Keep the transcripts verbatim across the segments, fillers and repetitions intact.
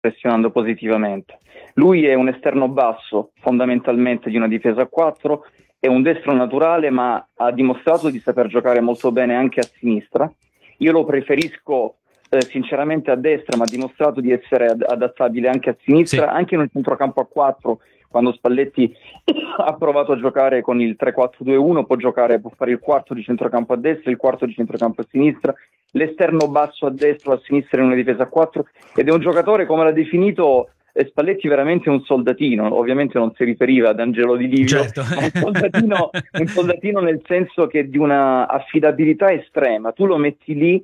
impressionando positivamente. Lui è un esterno basso, fondamentalmente di una difesa a quattro, è un destro naturale, ma ha dimostrato di saper giocare molto bene anche a sinistra. Io lo preferisco eh, sinceramente a destra, ma ha dimostrato di essere ad- adattabile anche a sinistra, Sì. anche nel centrocampo a quattro, quando Spalletti ha provato a giocare con il tre quattro due uno, può giocare, può fare il quarto di centrocampo a destra, il quarto di centrocampo a sinistra, l'esterno basso a destra o a sinistra in una difesa a quattro, ed è un giocatore, come l'ha definito eh, Spalletti, veramente un soldatino. Ovviamente non si riferiva ad Angelo Di Livio, Certo. ma un soldatino, un soldatino nel senso che di una affidabilità estrema. Tu lo metti lì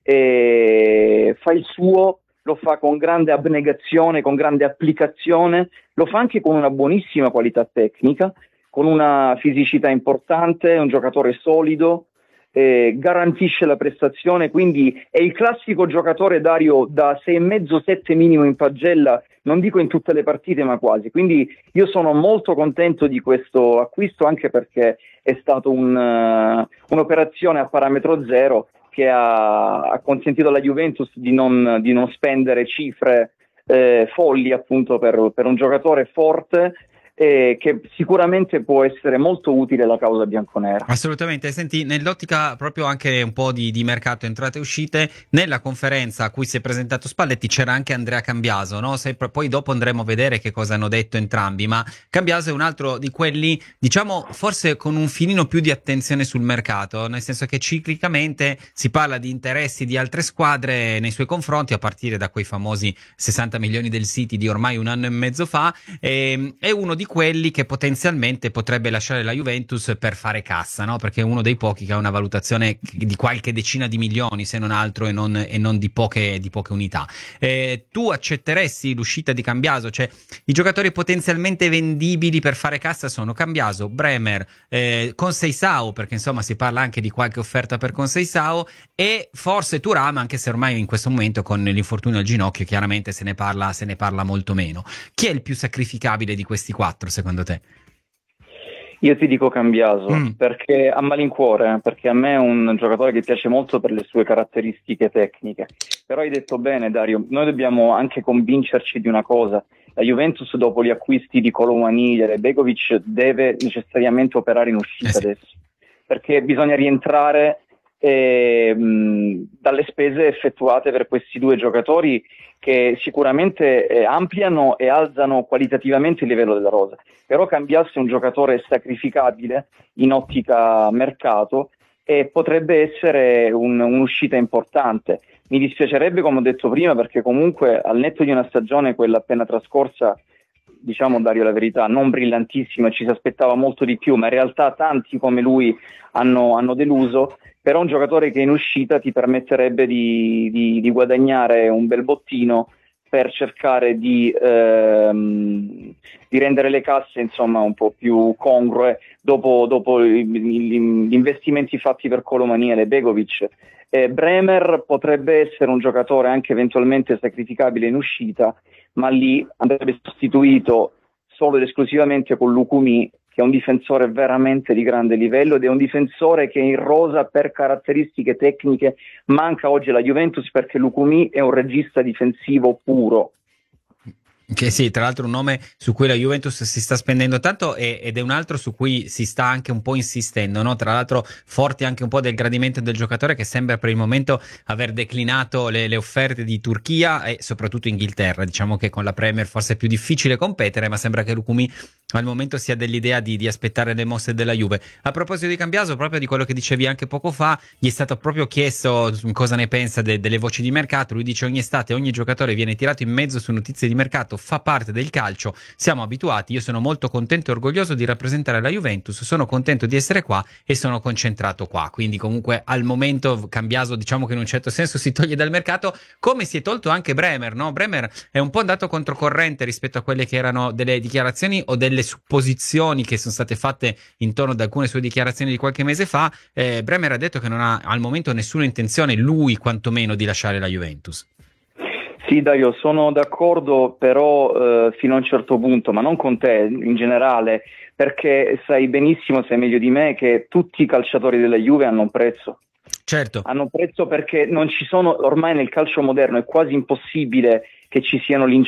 e fa il suo, lo fa con grande abnegazione, con grande applicazione, lo fa anche con una buonissima qualità tecnica, con una fisicità importante, è un giocatore solido, eh, garantisce la prestazione, quindi è il classico giocatore, Dario, da sei e mezzo sette minimo in pagella, non dico in tutte le partite ma quasi, quindi io sono molto contento di questo acquisto, anche perché è stato un, uh, un'operazione a parametro zero che ha, ha consentito alla Juventus di non, di non spendere cifre eh, folli, appunto, per, per un giocatore forte, eh, che sicuramente può essere molto utile alla causa bianconera. Assolutamente, senti, nell'ottica proprio anche un po' di, di mercato entrate e uscite, nella conferenza a cui si è presentato Spalletti c'era anche Andrea Cambiaso, no? Se, poi dopo andremo a vedere che cosa hanno detto entrambi, ma Cambiaso è un altro di quelli, diciamo, forse con un filino più di attenzione sul mercato, nel senso che ciclicamente si parla di interessi di altre squadre nei suoi confronti, a partire da quei famosi sessanta milioni del City di ormai un anno e mezzo fa, e, è uno di quelli che potenzialmente potrebbe lasciare la Juventus per fare cassa, no? Perché è uno dei pochi che ha una valutazione di qualche decina di milioni, se non altro, e non, e non di poche, di poche unità. Eh, tu accetteresti l'uscita di Cambiaso? Cioè, i giocatori potenzialmente vendibili per fare cassa sono Cambiaso, Bremer, eh, Conceição, perché insomma si parla anche di qualche offerta per Conceição, e forse Thuram, anche se ormai in questo momento con l'infortunio al ginocchio chiaramente se ne parla, se ne parla molto meno. Chi è il più sacrificabile di questi quattro, secondo te? Io ti dico Cambiaso, Mm. perché a malincuore, perché a me è un giocatore che piace molto per le sue caratteristiche tecniche. Però hai detto bene, Dario, noi dobbiamo anche convincerci di una cosa: la Juventus, dopo gli acquisti di Colomani e Begovic, deve necessariamente operare in Eh uscita sì. adesso, perché bisogna rientrare eh, mh, dalle spese effettuate per questi due giocatori, che sicuramente eh, ampliano e alzano qualitativamente il livello della rosa. Però Cambiasso è un giocatore sacrificabile in ottica mercato e potrebbe essere un, un'uscita importante. Mi dispiacerebbe, come ho detto prima, perché comunque al netto di una stagione, quella appena trascorsa, diciamo, Dario, la verità, non brillantissima, ci si aspettava molto di più, ma in realtà tanti come lui hanno, hanno deluso. Però un giocatore che in uscita ti permetterebbe di, di, di guadagnare un bel bottino per cercare di, ehm, di rendere le casse, insomma, un po' più congrue dopo, dopo gli investimenti fatti per Colomani e Begovic. Eh, Bremer potrebbe essere un giocatore anche eventualmente sacrificabile in uscita, ma lì andrebbe sostituito solo ed esclusivamente con Lukumi, che è un difensore veramente di grande livello ed è un difensore che in rosa per caratteristiche tecniche manca oggi alla Juventus, perché Lukumi è un regista difensivo puro. Che sì, tra l'altro un nome su cui la Juventus si sta spendendo tanto e, ed è un altro su cui si sta anche un po' insistendo, no? Tra l'altro forti anche un po' del gradimento del giocatore, che sembra per il momento aver declinato le, le offerte di Turchia e soprattutto Inghilterra. Diciamo che con la Premier forse è più difficile competere, ma sembra che Lukumi al momento sia dell'idea di, di aspettare le mosse della Juve. A proposito di Cambiaso, proprio di quello che dicevi anche poco fa, gli è stato proprio chiesto cosa ne pensa de, delle voci di mercato. Lui dice: ogni estate ogni giocatore viene tirato in mezzo su notizie di mercato, fa parte del calcio, siamo abituati, io sono molto contento e orgoglioso di rappresentare la Juventus, sono contento di essere qua e sono concentrato qua. Quindi comunque al momento Cambiaso, diciamo che in un certo senso si toglie dal mercato, come si è tolto anche Bremer, no? Bremer è un po' andato controcorrente rispetto a quelle che erano delle dichiarazioni o delle supposizioni che sono state fatte intorno ad alcune sue dichiarazioni di qualche mese fa. eh, Bremer ha detto che non ha al momento nessuna intenzione, lui quantomeno, di lasciare la Juventus. Sì, Dario, sono d'accordo, però eh, fino a un certo punto, ma non con te in generale, perché sai benissimo, sai meglio di me, che tutti i calciatori della Juve hanno un prezzo. Certo. Hanno un prezzo perché non ci sono, ormai nel calcio moderno è quasi impossibile che ci siano